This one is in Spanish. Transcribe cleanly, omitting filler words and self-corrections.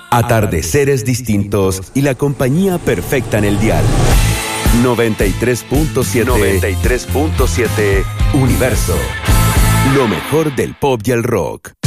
Atardeceres distintos y la compañía perfecta en el dial. 93.7 Universo. Lo mejor del pop y el rock.